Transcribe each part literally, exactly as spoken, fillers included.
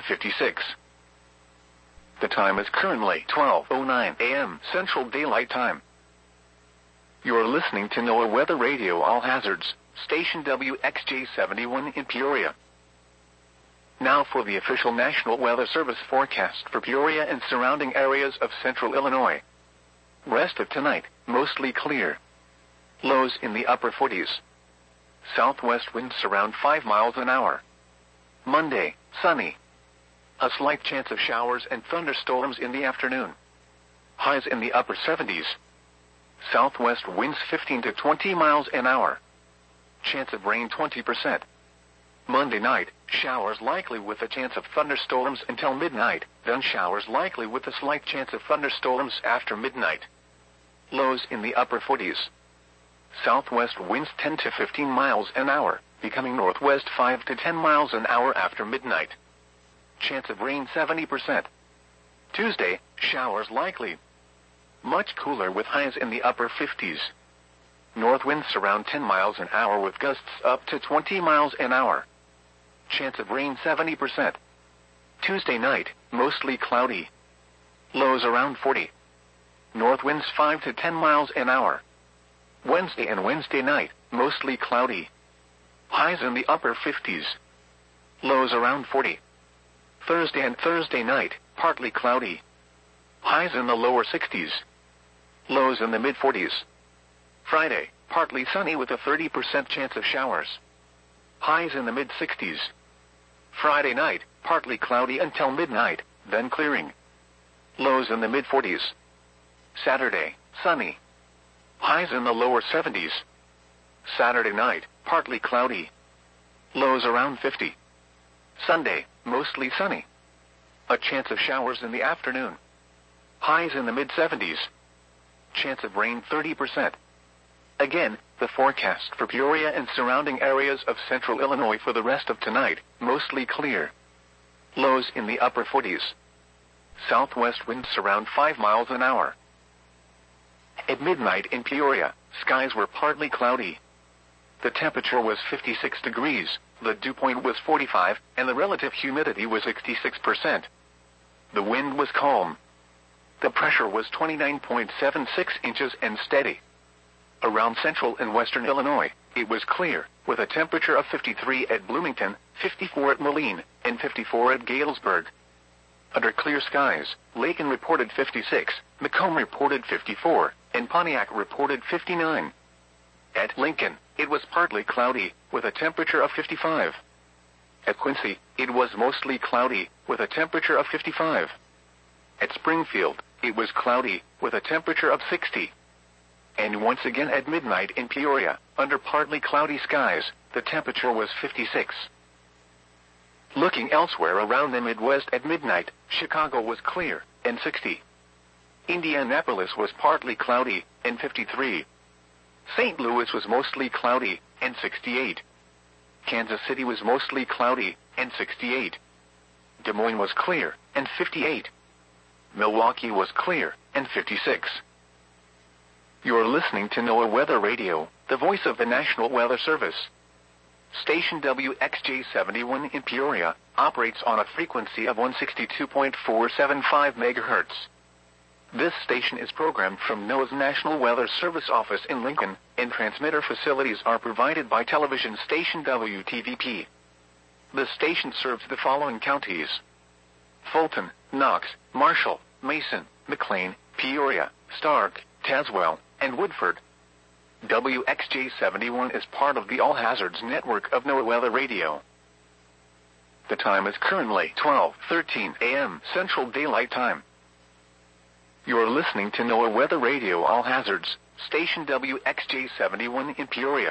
fifty-six. The time is currently twelve oh nine a m Central Daylight Time. You are listening to NOAA Weather Radio All Hazards, station W X J seventy-one in Peoria. Now for the official National Weather Service forecast for Peoria and surrounding areas of central Illinois. Rest of tonight, mostly clear. Lows in the upper forties. Southwest winds around five miles an hour. Monday, sunny. A slight chance of showers and thunderstorms in the afternoon. Highs in the upper seventies. Southwest winds fifteen to twenty miles an hour. Chance of rain twenty percent. Monday night, showers likely with a chance of thunderstorms until midnight, then showers likely with a slight chance of thunderstorms after midnight. Lows in the upper forties. Southwest winds ten to fifteen miles an hour, becoming northwest five to ten miles an hour after midnight. Chance of rain seventy percent. Tuesday, showers likely. Much cooler with highs in the upper fifties. North winds around ten miles an hour with gusts up to twenty miles an hour. Chance of rain seventy percent. Tuesday night, mostly cloudy. Lows around forty. North winds five to ten miles an hour. Wednesday and Wednesday night, mostly cloudy. Highs in the upper fifties. Lows around forty. Thursday and Thursday night, partly cloudy. Highs in the lower sixties. Lows in the mid forties. Friday, partly sunny with a thirty percent chance of showers. Highs in the mid sixties. Friday night, partly cloudy until midnight, then clearing. Lows in the mid forties. Saturday, sunny. Highs in the lower seventies. Saturday night, partly cloudy. Lows around fifty. Sunday, mostly sunny. A chance of showers in the afternoon. Highs in the mid seventies. Chance of rain thirty percent. Again, the forecast for Peoria and surrounding areas of central Illinois for the rest of tonight, mostly clear. Lows in the upper forties. Southwest winds around five miles an hour. At midnight in Peoria, skies were partly cloudy. The temperature was fifty-six degrees, the dew point was forty-five, and the relative humidity was sixty-six percent. The wind was calm. The pressure was twenty-nine point seven six inches and steady. Around central and western Illinois, it was clear, with a temperature of fifty-three at Bloomington, fifty-four at Moline, and fifty-four at Galesburg. Under clear skies, Lakin reported fifty-six, Macomb reported fifty-four, and Pontiac reported fifty-nine. At Lincoln, it was partly cloudy, with a temperature of fifty-five. At Quincy, it was mostly cloudy, with a temperature of fifty-five. At Springfield, it was cloudy, with a temperature of sixty. And once again at midnight in Peoria, under partly cloudy skies, the temperature was fifty-six. Looking elsewhere around the Midwest at midnight, Chicago was clear, and sixty. Indianapolis was partly cloudy, and fifty-three. Saint Louis was mostly cloudy, and sixty-eight. Kansas City was mostly cloudy, and sixty-eight. Des Moines was clear, and fifty-eight. Milwaukee was clear, and fifty-six. You are listening to NOAA Weather Radio, the voice of the National Weather Service. Station W X J seventy-one in Peoria operates on a frequency of one sixty-two point four seven five megahertz. This station is programmed from NOAA's National Weather Service office in Lincoln, and transmitter facilities are provided by television station W T V P. The station serves the following counties: Fulton, Knox, Marshall, Mason, McLean, Peoria, Stark, Tazewell, and Woodford. W X J seventy-one is part of the All Hazards network of NOAA Weather Radio. The time is currently twelve thirteen a m Central Daylight Time. You are listening to NOAA Weather Radio All Hazards, station W X J seventy-one in Peoria.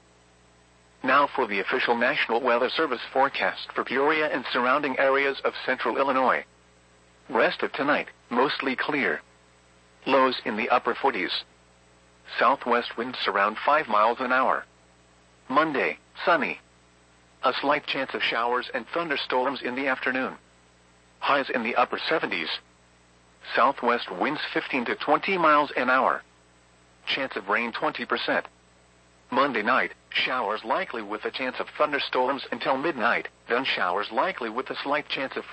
Now for the official National Weather Service forecast for Peoria and surrounding areas of central Illinois. Rest of tonight, mostly clear. Lows in the upper forties. Southwest winds around five miles an hour. Monday, sunny. A slight chance of showers and thunderstorms in the afternoon. Highs in the upper seventies. Southwest winds fifteen to twenty miles an hour. Chance of rain twenty percent. Monday night, showers likely with a chance of thunderstorms until midnight, then showers likely with a slight chance of